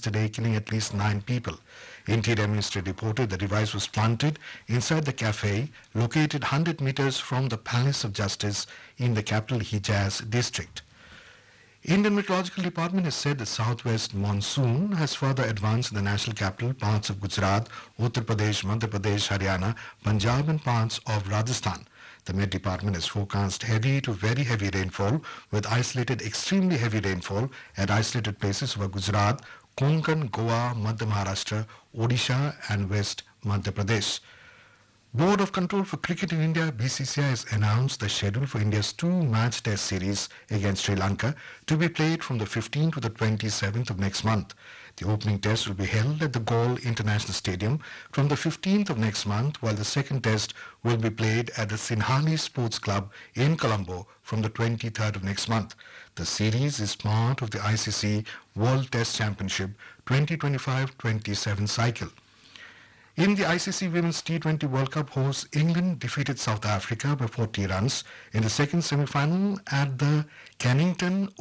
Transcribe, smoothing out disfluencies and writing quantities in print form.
yesterday, killing at least 9 people. Interior Ministry reported the device was planted inside the cafe located 100 meters from the Palace of Justice in the capital Hijaz district. Indian Meteorological Department has said the southwest monsoon has further advanced in the national capital, parts of Gujarat, Uttar Pradesh, Madhya Pradesh, Haryana, Punjab and parts of Rajasthan. The Met Department has forecast heavy to very heavy rainfall with isolated extremely heavy rainfall at isolated places over Gujarat, Konkan, Goa, Madhya Maharashtra, Odisha and West Madhya Pradesh. Board of Control for Cricket in India, BCCI, has announced the schedule for India's two-match test series against Sri Lanka to be played from the 15th to the 27th of next month. The opening test will be held at the Galle International Stadium from the 15th of next month, while the second test will be played at the Sinhali Sports Club in Colombo from the 23rd of next month. The series is part of the ICC World Test Championship 2025-27 cycle. In the ICC Women's T20 World Cup, hosts England defeated South Africa by 40 runs in the second semi-final at the Cannington